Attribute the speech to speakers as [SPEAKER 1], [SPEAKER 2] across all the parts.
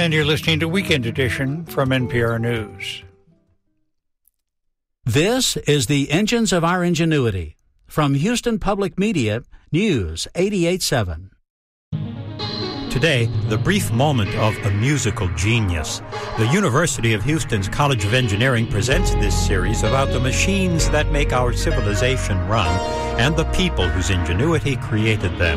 [SPEAKER 1] And you're listening to Weekend Edition from NPR News.
[SPEAKER 2] This is the Engines of Our Ingenuity from Houston Public Media, News 88.7.
[SPEAKER 3] Today, the brief moment of a musical genius. The University of Houston's College of Engineering presents this series about the machines that make our civilization run and the people whose ingenuity created them.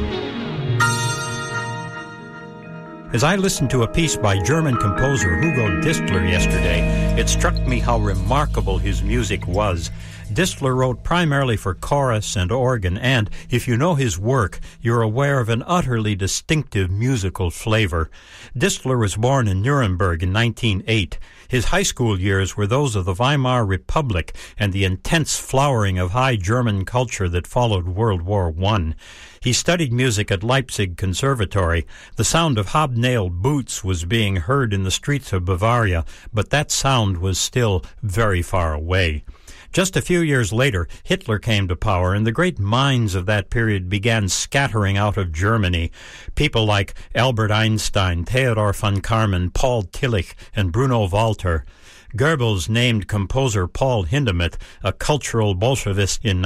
[SPEAKER 3] As I listened to a piece by German composer Hugo Distler yesterday, it struck me how remarkable his music was. Distler wrote primarily for chorus and organ, and, if you know his work, you're aware of an utterly distinctive musical flavor. Distler was born in Nuremberg in 1908. His high school years were those of the Weimar Republic and the intense flowering of high German culture that followed World War I. He studied music at Leipzig Conservatory. The sound of hobnailed boots was being heard in the streets of Bavaria, but that sound was still very far away. Just a few years later, Hitler came to power, and the great minds of that period began scattering out of Germany. People like Albert Einstein, Theodor von Karman, Paul Tillich, and Bruno Walter. Goebbels named composer Paul Hindemith a cultural Bolshevist in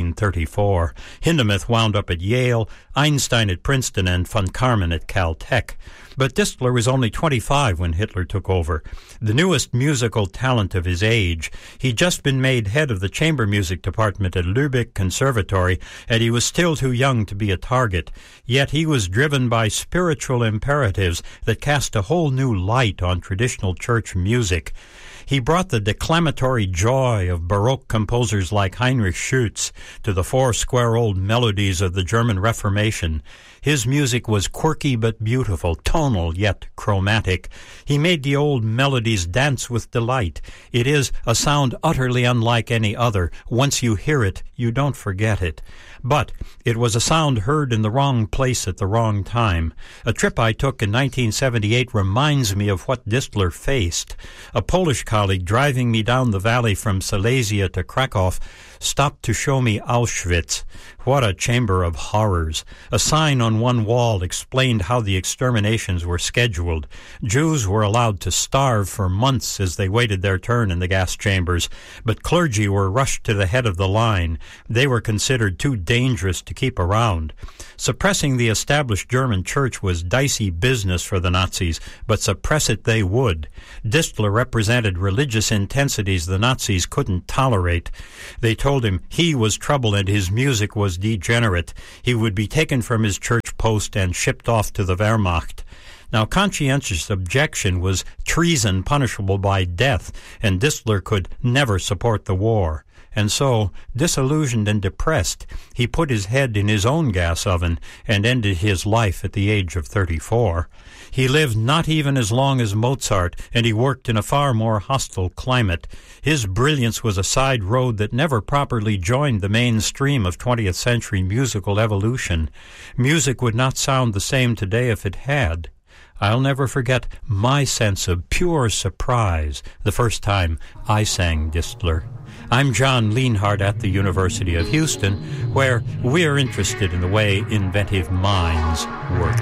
[SPEAKER 3] 1934. Hindemith wound up at Yale, Einstein at Princeton, and von Karman at Caltech. But Distler was only 25 when Hitler took over, the newest musical talent of his age. He'd just been made head of the chamber music department at Lübeck Conservatory, and he was still too young to be a target. Yet he was driven by spiritual imperatives that cast a whole new light on traditional church music. He brought the declamatory joy of Baroque composers like Heinrich Schütz to the four-square-old melodies of the German Reformation. His music was quirky but beautiful, tonal yet chromatic. He made the old melodies dance with delight. It is a sound utterly unlike any other. Once you hear it, you don't forget it. But it was a sound heard in the wrong place at the wrong time. A trip I took in 1978 reminds me of what Distler faced. A Polish colleague driving me down the valley from Silesia to Krakow stopped to show me Auschwitz. What a chamber of horrors. A sign on one wall explained how the exterminations were scheduled. Jews were allowed to starve for months as they waited their turn in the gas chambers, but clergy were rushed to the head of the line. They were considered too dangerous to keep around. Suppressing the established German church was dicey business for the Nazis, but suppress it they would. Distler represented religious intensities the Nazis couldn't tolerate. They told him he was trouble and his music was degenerate. He would be taken from his church post and shipped off to the Wehrmacht. Now, conscientious objection was treason punishable by death, and Distler could never support the war. And so, disillusioned and depressed, he put his head in his own gas oven and ended his life at the age of 34. He lived not even as long as Mozart, and he worked in a far more hostile climate. His brilliance was a side road that never properly joined the mainstream of 20th century musical evolution. Music would not sound the same today if it had. I'll never forget my sense of pure surprise the first time I sang Distler. I'm John Lienhardt at the University of Houston, where we're interested in the way inventive minds work.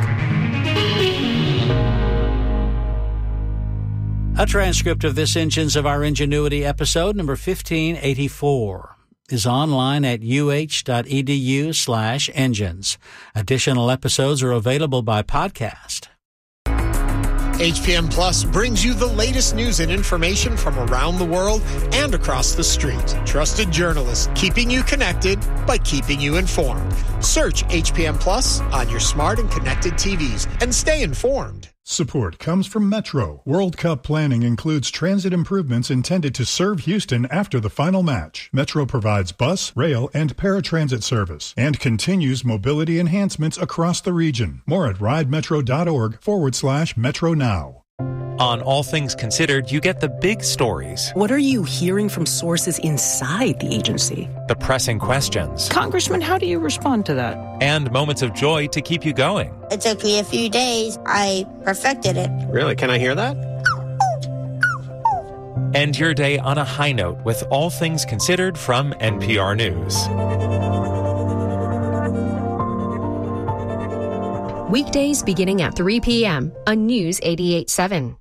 [SPEAKER 2] A transcript of this Engines of Our Ingenuity episode, number 1584, is online at uh.edu/engines. Additional episodes are available by podcast.
[SPEAKER 4] HPM Plus brings you the latest news and information from around the world and across the street. Trusted journalists keeping you connected by keeping you informed. Search HPM Plus on your smart and connected TVs and stay informed.
[SPEAKER 5] Support comes from Metro. World Cup planning includes transit improvements intended to serve Houston after the final match. Metro provides bus, rail, and paratransit service and continues mobility enhancements across the region. More at ridemetro.org/Metro Now.
[SPEAKER 6] On All Things Considered, you get the big stories.
[SPEAKER 7] What are you hearing from sources inside the agency?
[SPEAKER 6] The pressing questions.
[SPEAKER 7] Congressman, how do you respond to that?
[SPEAKER 6] And moments of joy to keep you going.
[SPEAKER 8] It took me a few days. I perfected it.
[SPEAKER 9] Really? Can I hear that?
[SPEAKER 6] End your day on a high note with All Things Considered from NPR News.
[SPEAKER 9] Weekdays beginning at 3 p.m. on News 88.7.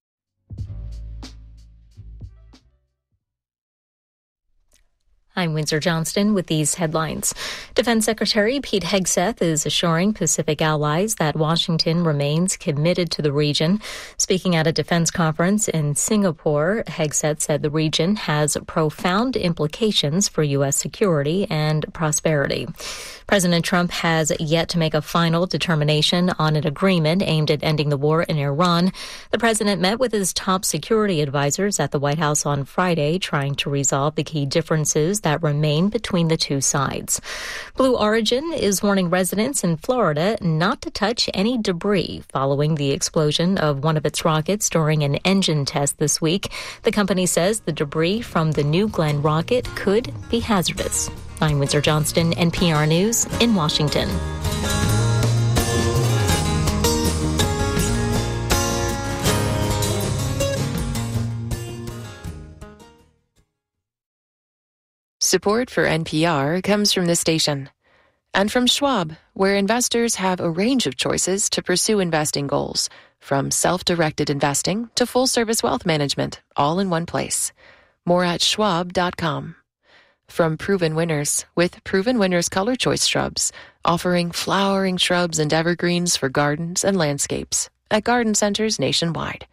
[SPEAKER 10] I'm Windsor Johnston with these headlines. Defense Secretary Pete Hegseth is assuring Pacific allies that Washington remains committed to the region. Speaking at a defense conference in Singapore, Hegseth said the region has profound implications for U.S. security and prosperity. President Trump has yet to make a final determination on an agreement aimed at ending the war in Iran. The president met with his top security advisors at the White House on Friday, trying to resolve the key differences that remain between the two sides. Blue Origin is warning residents in Florida not to touch any debris following the explosion of one of its rockets during an engine test this week. The company says the debris from the New Glenn rocket could be hazardous. I'm Windsor Johnston, NPR News in Washington.
[SPEAKER 11] Support for NPR comes from this station and from Schwab, where investors have a range of choices to pursue investing goals, from self-directed investing to full-service wealth management, all in one place. More at schwab.com. From Proven Winners, with Proven Winners Color Choice Shrubs, offering flowering shrubs and evergreens for gardens and landscapes at garden centers nationwide.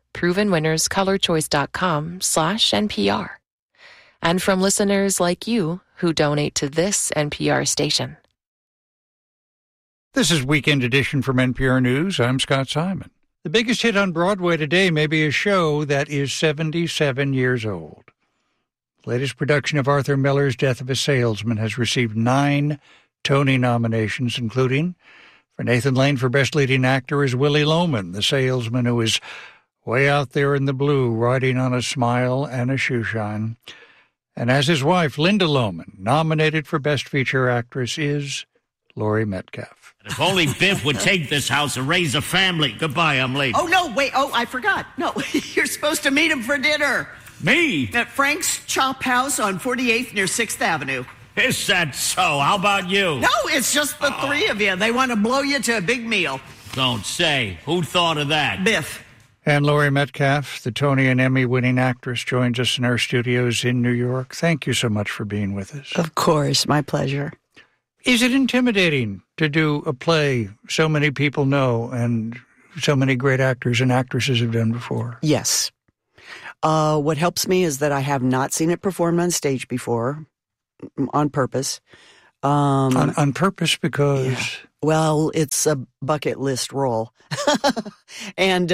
[SPEAKER 11] ProvenWinnersColorChoice.com/NPR. And from listeners like you who donate to this NPR station.
[SPEAKER 1] This is Weekend Edition from NPR News. I'm Scott Simon. The biggest hit on Broadway today may be a show that is 77 years old. The latest production of Arthur Miller's Death of a Salesman has received 9 Tony nominations, including for Nathan Lane for Best Leading Actor as Willie Loman, the salesman who is way out there in the blue, riding on a smile and a shoeshine. And as his wife, Linda Loman, nominated for Best Feature Actress, is Laurie Metcalf.
[SPEAKER 12] If only Biff would take this house and raise a family. Goodbye, I'm late.
[SPEAKER 13] Oh, no, wait. Oh, I forgot. No, you're supposed to meet him for dinner.
[SPEAKER 12] Me?
[SPEAKER 13] At Frank's Chop House on 48th near 6th Avenue.
[SPEAKER 12] Is that so? How about you?
[SPEAKER 13] No, it's just the three of you. They want to blow you to a big meal.
[SPEAKER 12] Don't say. Who thought of that?
[SPEAKER 13] Biff.
[SPEAKER 1] And Laurie Metcalf, the Tony and Emmy-winning actress, joins us in our studios in New York. Thank you so much for being with us.
[SPEAKER 14] Of course, my pleasure.
[SPEAKER 1] Is it intimidating to do a play so many people know and so many great actors and actresses have done before?
[SPEAKER 14] Yes. What helps me is that I have not seen it performed on stage before, on purpose.
[SPEAKER 1] On purpose because?
[SPEAKER 14] Yeah. Well, it's a bucket list role. And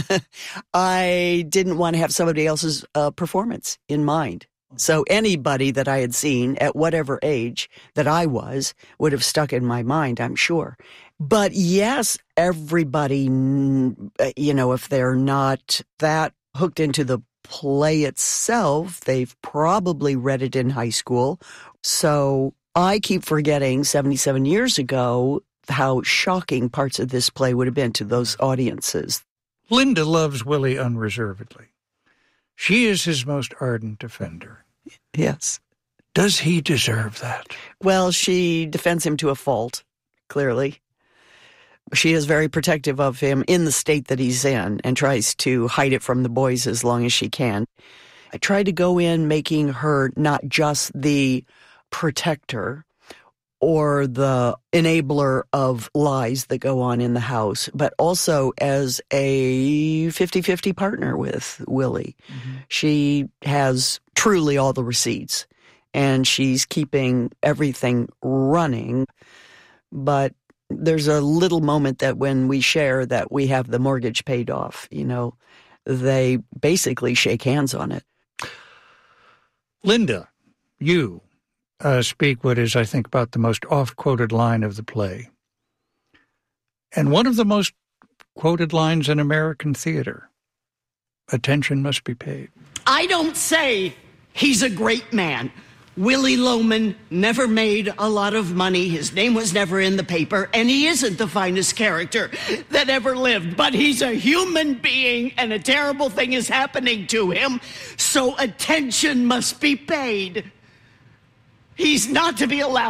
[SPEAKER 14] I didn't want to have somebody else's performance in mind. So anybody that I had seen at whatever age that I was would have stuck in my mind, I'm sure. But yes, everybody, if they're not that hooked into the play itself, they've probably read it in high school. So I keep forgetting 77 years ago how shocking parts of this play would have been to those audiences.
[SPEAKER 1] Linda loves Willie unreservedly. She is his most ardent defender.
[SPEAKER 14] Yes.
[SPEAKER 1] Does he deserve that?
[SPEAKER 14] Well, she defends him to a fault, clearly. She is very protective of him in the state that he's in and tries to hide it from the boys as long as she can. I tried to go in making her not just the protector or the enabler of lies that go on in the house, but also as a 50-50 partner with Willie. Mm-hmm. She has truly all the receipts, and she's keeping everything running. But there's a little moment that when we share that we have the mortgage paid off, they basically shake hands on it.
[SPEAKER 1] Linda, you speak what is, I think, about the most oft-quoted line of the play. And one of the most quoted lines in American theater. Attention must be paid.
[SPEAKER 13] I don't say he's a great man. Willie Loman never made a lot of money. His name was never in the paper, and he isn't the finest character that ever lived. But he's a human being, and a terrible thing is happening to him, so attention must be paid. He's not to be allowed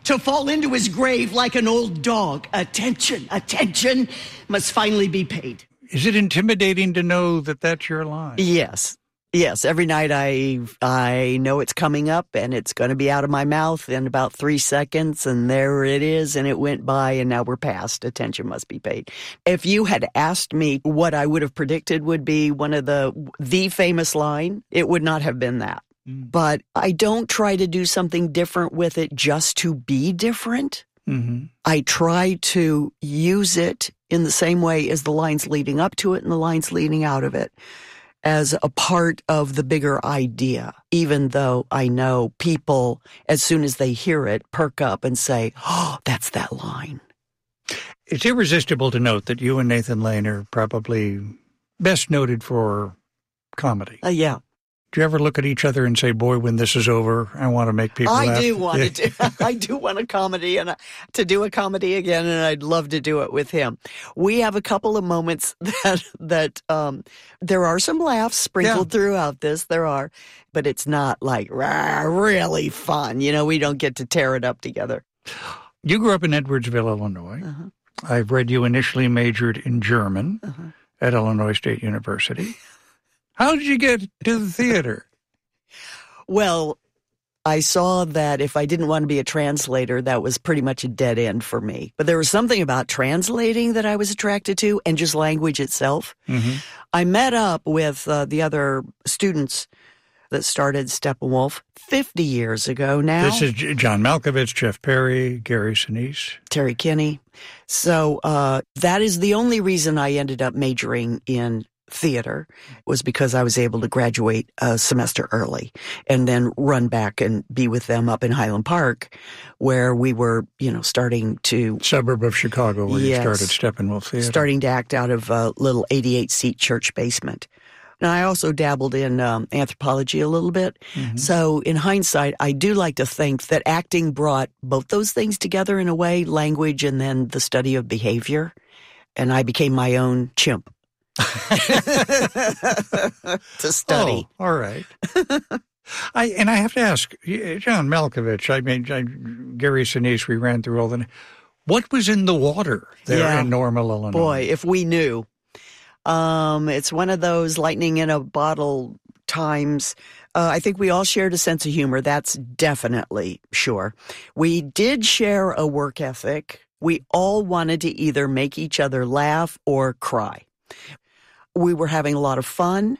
[SPEAKER 13] to fall into his grave like an old dog. Attention, attention must finally be paid.
[SPEAKER 1] Is it intimidating to know that that's your line?
[SPEAKER 14] Yes. Yes, every night I know it's coming up and it's going to be out of my mouth in about 3 seconds, and there it is, and it went by, and now we're past. Attention must be paid. If you had asked me what I would have predicted would be one of the famous line, it would not have been that. But I don't try to do something different with it just to be different.
[SPEAKER 1] Mm-hmm.
[SPEAKER 14] I try to use it in the same way as the lines leading up to it and the lines leading out of it, as a part of the bigger idea, even though I know people, as soon as they hear it, perk up and say, oh, that's that line.
[SPEAKER 1] It's irresistible to note that you and Nathan Lane are probably best noted for comedy.
[SPEAKER 14] Yeah.
[SPEAKER 1] Do you ever look at each other and say, boy, when this is over, I want to make people laugh?
[SPEAKER 14] I do want a comedy and to do a comedy again, and I'd love to do it with him. We have a couple of moments that there are some laughs sprinkled throughout this. There are, but it's not like really fun. You know, we don't get to tear it up together.
[SPEAKER 1] You grew up in Edwardsville, Illinois.
[SPEAKER 14] Uh-huh.
[SPEAKER 1] I've read you initially majored in German at Illinois State University. How did you get to the theater?
[SPEAKER 14] Well, I saw that if I didn't want to be a translator, that was pretty much a dead end for me. But there was something about translating that I was attracted to, and just language itself.
[SPEAKER 1] Mm-hmm.
[SPEAKER 14] I met up with the other students that started Steppenwolf 50 years ago now.
[SPEAKER 1] This is John Malkovich, Jeff Perry, Gary Sinise,
[SPEAKER 14] Terry Kinney. So that is the only reason I ended up majoring in theater, was because I was able to graduate a semester early and then run back and be with them up in Highland Park, where we were, starting to...
[SPEAKER 1] Suburb of Chicago, where you started Steppenwolf Theater.
[SPEAKER 14] Starting to act out of a little 88-seat church basement. Now, I also dabbled in anthropology a little bit. Mm-hmm. So in hindsight, I do like to think that acting brought both those things together in a way, language and then the study of behavior. And I became my own chimp. To study.
[SPEAKER 1] Oh, all right. I have to ask, John Malkovich, Gary Sinise, we ran through all the... What was in the water there in Normal, Illinois?
[SPEAKER 14] Boy, if we knew. It's one of those lightning in a bottle times. I think we all shared a sense of humor. That's definitely sure. We did share a work ethic. We all wanted to either make each other laugh or cry. We were having a lot of fun.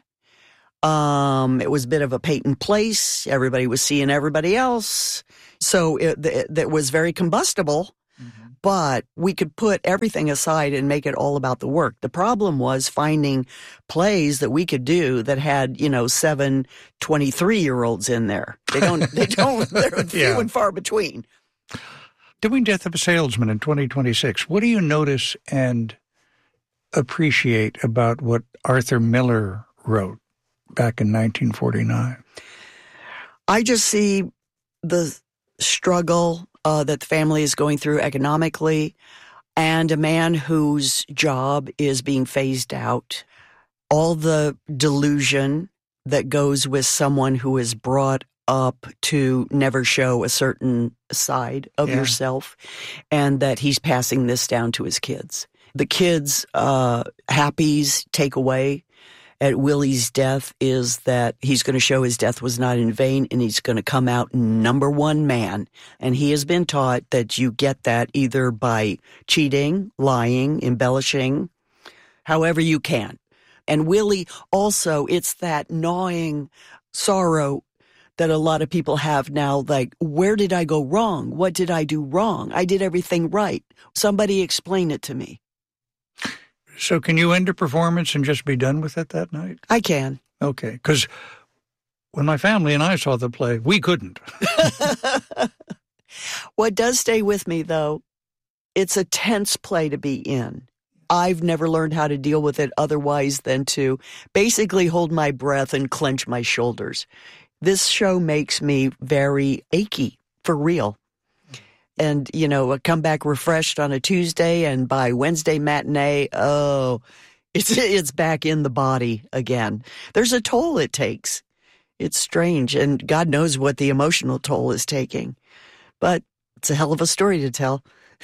[SPEAKER 14] It was a bit of a Peyton place. Everybody was seeing everybody else. So that was very combustible, but we could put everything aside and make it all about the work. The problem was finding plays that we could do that had, 7 23-year-olds in there. They're few and far between.
[SPEAKER 1] Doing Death of a Salesman in 2026, what do you notice and appreciate about what Arthur Miller wrote back in 1949?
[SPEAKER 14] I just see the struggle that the family is going through economically, and a man whose job is being phased out. All the delusion that goes with someone who is brought up to never show a certain side of yourself, and that he's passing this down to his kids. The kids' Happy's takeaway at Willie's death is that he's going to show his death was not in vain, and he's going to come out number one man. And he has been taught that you get that either by cheating, lying, embellishing, however you can. And Willie also, it's that gnawing sorrow that a lot of people have now, like, where did I go wrong? What did I do wrong? I did everything right. Somebody explain it to me.
[SPEAKER 1] So can you end a performance and just be done with it that night?
[SPEAKER 14] I can.
[SPEAKER 1] Okay, because when my family and I saw the play, we couldn't.
[SPEAKER 14] What does stay with me, though, it's a tense play to be in. I've never learned how to deal with it otherwise than to basically hold my breath and clench my shoulders. This show makes me very achy, for real. And, I come back refreshed on a Tuesday, and by Wednesday matinee, it's back in the body again. There's a toll it takes. It's strange, and God knows what the emotional toll is taking. But It's a hell of a story to tell.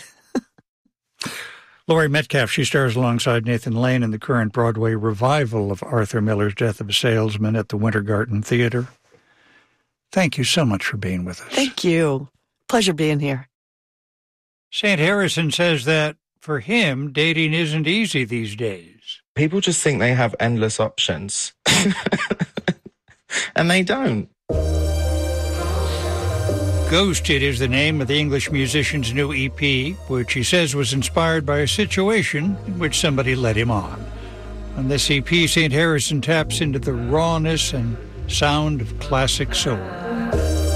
[SPEAKER 1] Laurie Metcalf, she stars alongside Nathan Lane in the current Broadway revival of Arthur Miller's Death of a Salesman at the Winter Garden Theater. Thank you so much for being with us.
[SPEAKER 14] Thank you. Pleasure being here.
[SPEAKER 1] St. Harrison says that, for him, dating isn't easy these days.
[SPEAKER 15] People just think they have endless options. And they don't.
[SPEAKER 1] Ghosted is the name of the English musician's new EP, which he says was inspired by a situation in which somebody led him on. On this EP, St. Harrison taps into the rawness and sound of classic soul.